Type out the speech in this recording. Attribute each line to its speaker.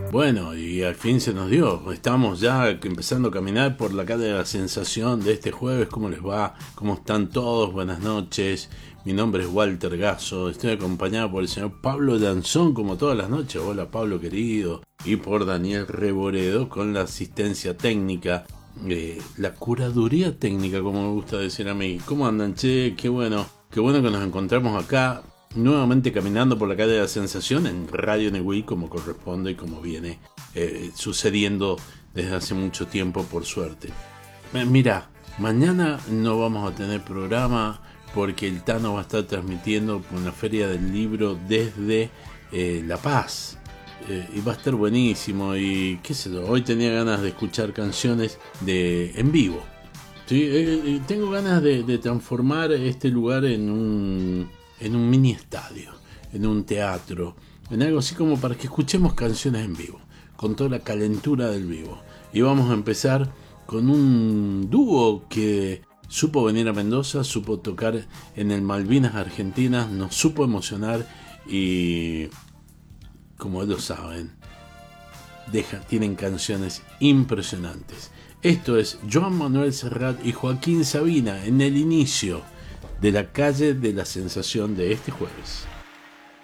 Speaker 1: Bueno, y al fin se nos dio. Estamos ya empezando a caminar por la calle de la sensación de este jueves. ¿Cómo les va? ¿Cómo están todos? Buenas noches. Mi nombre es Walter Gasso. Estoy acompañado por el señor Pablo Danzón, como todas las noches. Hola, Pablo querido. Y por Daniel Reboredo con la asistencia técnica. La curaduría técnica, como me gusta decir a mí. ¿Cómo andan, che? Qué bueno que nos encontramos acá. Nuevamente caminando por la calle de la sensación en Radio Negui, como corresponde y como viene sucediendo desde hace mucho tiempo, por suerte. Mira, mañana no vamos a tener programa porque el Tano va a estar transmitiendo una feria del libro desde La Paz. Y va a estar buenísimo y qué sé yo, hoy tenía ganas de escuchar canciones en vivo. ¿Sí? Tengo ganas de transformar este lugar en un mini estadio, en un teatro, en algo así como para que escuchemos canciones en vivo, con toda la calentura del vivo. Y vamos a empezar con un dúo que supo venir a Mendoza, supo tocar en el Malvinas Argentinas, nos supo emocionar y, como ellos saben, tienen canciones impresionantes. Esto es Joan Manuel Serrat y Joaquín Sabina en el inicio de la calle de la sensación de este jueves.